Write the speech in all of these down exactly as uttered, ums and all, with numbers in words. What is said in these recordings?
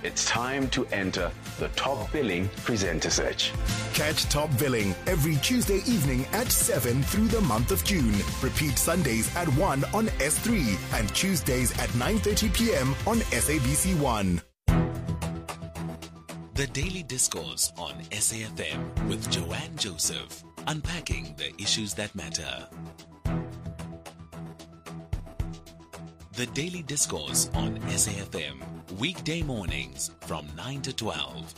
It's time to enter the Top Billing Presenter Search. Catch Top Billing every Tuesday evening at seven through the month of June. Repeat Sundays at one on S three and Tuesdays at nine thirty p.m. on S A B C one. The Daily Discourse on S A F M with Joanne Joseph, unpacking the issues that matter. The Daily Discourse on S A F M, weekday mornings from nine to twelve.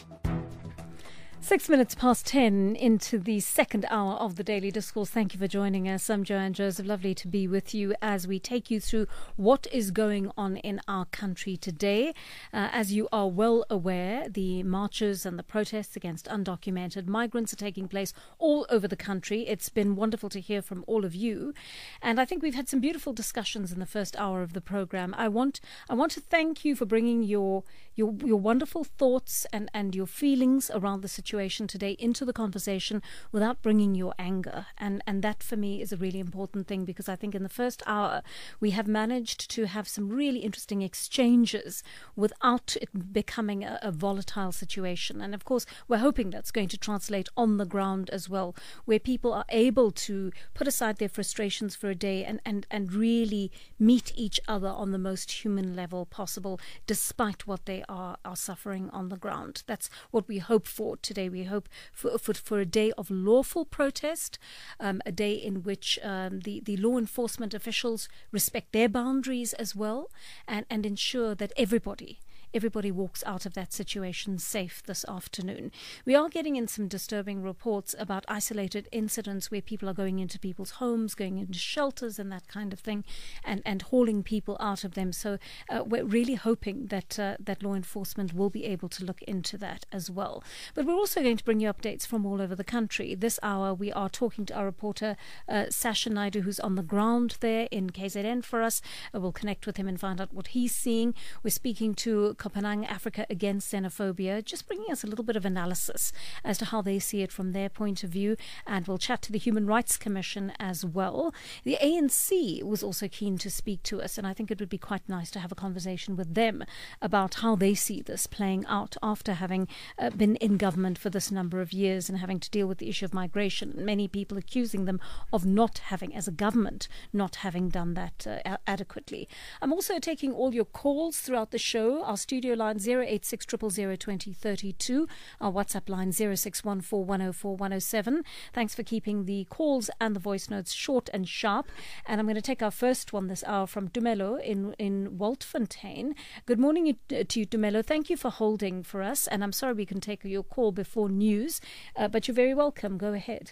Six minutes past ten into the second hour of the Daily Discourse. Thank you for joining us. I'm Joanne Joseph. Lovely to be with you as we take you through what is going on in our country today. Uh, as you are well aware, the marches and the protests against undocumented migrants are taking place all over the country. It's been wonderful to hear from all of you. And I think we've had some beautiful discussions in the first hour of the program. I want I want to thank you for bringing your your, your wonderful thoughts and, and your feelings around the situation today into the conversation without bringing your anger. And and that for me is a really important thing, because I think in the first hour we have managed to have some really interesting exchanges without it becoming a, a volatile situation. And of course we're hoping that's going to translate on the ground as well, where people are able to put aside their frustrations for a day and, and, and really meet each other on the most human level possible, despite what they are, are suffering on the ground. That's what we hope for today. We hope for, for, for a day of lawful protest, um, a day in which um, the, the law enforcement officials respect their boundaries as well, and, and ensure that everybody Everybody walks out of that situation safe this afternoon. We are getting in some disturbing reports about isolated incidents where people are going into people's homes, going into shelters and that kind of thing, and, and hauling people out of them. So uh, we're really hoping that uh, that law enforcement will be able to look into that as well. But we're also going to bring you updates from all over the country. This hour we are talking to our reporter uh, Sasha Naidu, who's on the ground there in K Z N for us. Uh, we'll connect with him and find out what he's seeing. We're speaking to Kopanang Africa Against Xenophobia, just bringing us a little bit of analysis as to how they see it from their point of view, and we'll chat to the Human Rights Commission as well. The A N C was also keen to speak to us, and I think it would be quite nice to have a conversation with them about how they see this playing out after having uh, been in government for this number of years and having to deal with the issue of migration. Many people accusing them of not having, as a government, not having done that uh, adequately. I'm also taking all your calls throughout the show. Our studio line zero eight six zero zero zero two zero three two, our WhatsApp line zero six one four one zero four one zero seven. Thanks for keeping the calls and the voice notes short and sharp. And I'm going to take our first one this hour from Dumelo in, in Waltfontein. Good morning to you, Dumelo. Thank you for holding for us. And I'm sorry we can take your call before news, uh, but you're very welcome. Go ahead.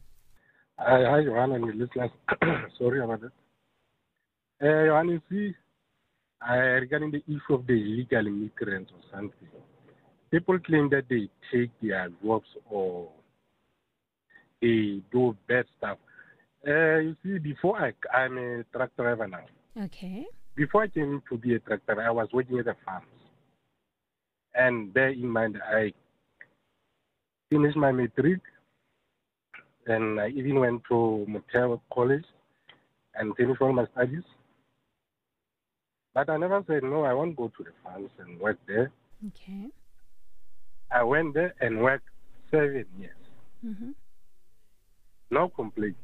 Hi, hi Johan and listeners. Sorry about that. Uh, Johan, you see, Uh, regarding the issue of the illegal immigrants or something, people claim that they take their jobs or they do bad stuff. Uh, you see, before I, I'm a truck driver now. Okay. Before I came to be a truck driver, I was working at the farms. And bear in mind, I finished my matric, and I even went to Montero College and finished all my studies. But I never said, no, I won't go to the farms and work there. Okay. I went there and worked seven years. Mm-hmm. No complaint.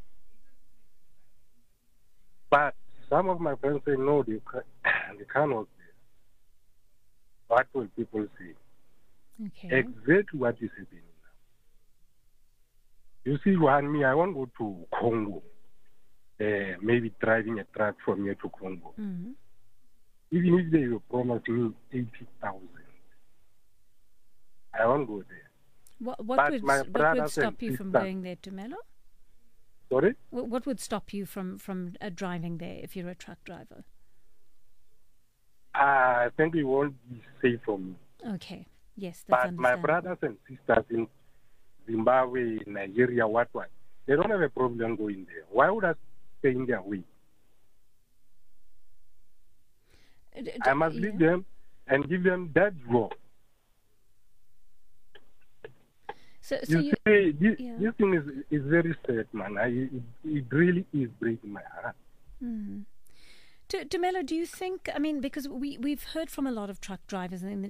But some of my friends say, no, they can't, they can't work there. What will people say? Okay. Exactly what is happening now. You see, Johan, me, I won't go to Congo, uh, maybe driving a truck from here to Congo. Mm-hmm. Even if they will promise me eighty thousand, I won't go there. What, what, But would, my what would brothers stop and you from sisters- going there, Dumelo? Sorry? What, what would stop you from, from uh, driving there if you're a truck driver? I think it won't be safe for me. Okay. Yes, that's But my understandable. brothers and sisters in Zimbabwe, Nigeria, what, what, they don't have a problem going there. Why would I stay in their way? Uh, d- I must yeah. leave them and give them that job. So, so You you, see, this, yeah. this thing is is very sad, man. I, it, it really is breaking my heart. mm. D- Dumelo, do you think, I mean, because we, we've heard from a lot of truck drivers in the